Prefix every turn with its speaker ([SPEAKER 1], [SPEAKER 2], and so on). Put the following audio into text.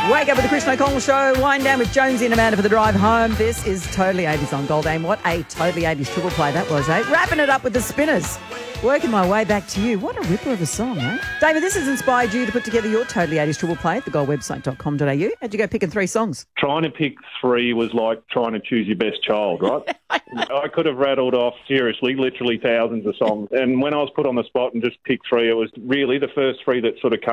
[SPEAKER 1] Wake up with the Chris O'Connell Show. Wind down with Jonesy and Amanda for the drive home. This is Totally 80s on Gold AM. What a Totally 80s triple play that was, eh? Wrapping it up with the Spinners. Working my way back to you. What a ripper of a song, eh? David, this has inspired you to put together your Totally 80s triple play at thegoldwebsite.com.au. How'd you go picking 3 songs?
[SPEAKER 2] Trying to pick 3 was like trying to choose your best child, right? I could have rattled off, seriously, literally thousands of songs. And when I was put on the spot and just picked 3, it was really the first 3 that sort of came